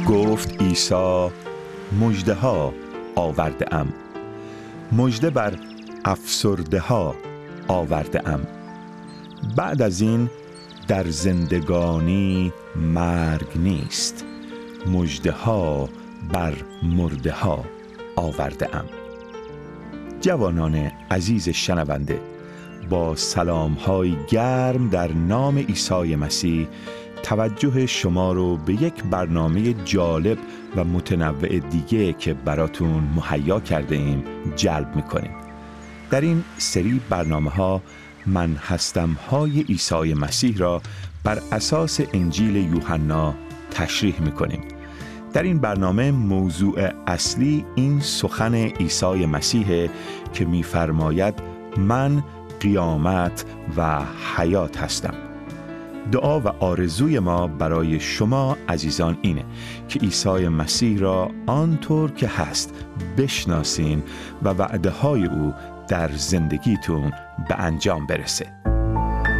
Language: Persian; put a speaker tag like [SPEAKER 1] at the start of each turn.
[SPEAKER 1] گفت عیسی مژده ها آورده ام، مژده بر افسرده ها آورده ام. بعد از این در زندگانی مرگ نیست، مژده ها بر مرده ها آورده ام. جوانان عزیز شنونده، با سلام‌های گرم در نام عیسی مسیح توجه شما رو به یک برنامه جالب و متنوع دیگه که براتون مهیا کرده ایم جلب می‌کنیم. در این سری برنامه‌ها من هستم های عیسی مسیح را بر اساس انجیل یوحنا تشریح می‌کنیم. در این برنامه موضوع اصلی این سخن عیسی مسیح که می‌فرماید من قیامت و حیات هستم. دعا و آرزوی ما برای شما عزیزان اینه که عیسی مسیح را آنطور که هست بشناسین و وعده های او در زندگیتون به انجام برسه.